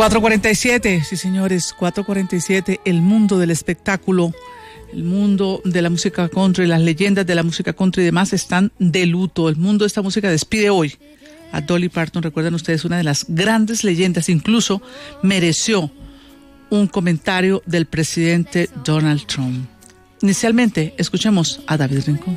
4:47, sí señores, 4:47, el mundo del espectáculo, el mundo de la música country, las leyendas de la música country y demás están de luto. El mundo de esta música despide hoy a Dolly Parton. Recuerdan ustedes, una de las grandes leyendas, incluso mereció un comentario del presidente Donald Trump. Inicialmente, escuchemos a David Rincón.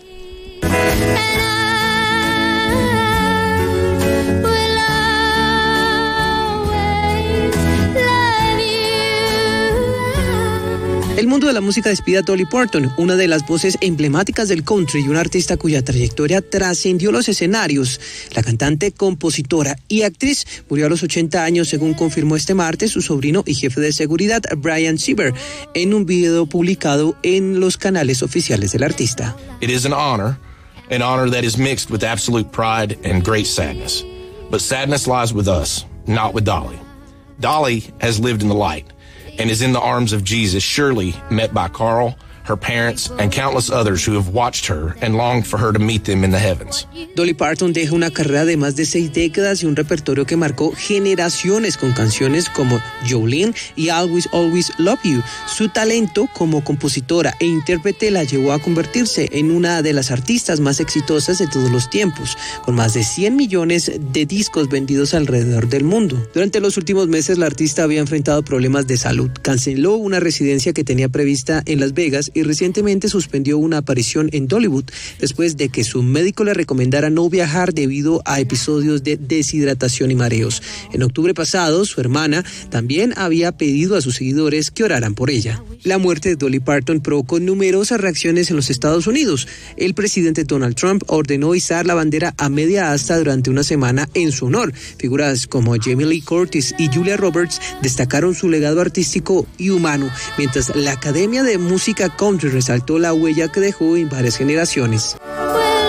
El mundo de la música despide a Dolly Parton, una de las voces emblemáticas del country y una artista cuya trayectoria trascendió los escenarios. La cantante, compositora y actriz murió a los 80 años, según confirmó este martes su sobrino y jefe de seguridad, Brian Sieber, en un video publicado en los canales oficiales del artista. It is an honor that is mixed with absolute pride and great sadness. But sadness lies with us, not with Dolly. Dolly has lived in the light and is in the arms of Jesus, surely met by Carl, her parents, and countless others who have watched her and longed for her to meet them in the heavens. Dolly Parton deja una carrera de más de 6 décadas y un repertorio que marcó generaciones con canciones como Jolene y Always Always Love You. Su talento como compositora e intérprete la llevó a convertirse en una de las artistas más exitosas de todos los tiempos, con más de 100 millones de discos vendidos alrededor del mundo. Durante los últimos meses, la artista había enfrentado problemas de salud. Canceló una residencia que tenía prevista en Las Vegas y recientemente suspendió una aparición en Dollywood después de que su médico le recomendara no viajar debido a episodios de deshidratación y mareos. En octubre pasado, su hermana también había pedido a sus seguidores que oraran por ella. La muerte de Dolly Parton provocó numerosas reacciones en los Estados Unidos. El presidente Donald Trump ordenó izar la bandera a media asta durante una semana en su honor. Figuras como Jamie Lee Curtis y Julia Roberts destacaron su legado artístico y humano, mientras la Academia de Música Country resaltó la huella que dejó en varias generaciones.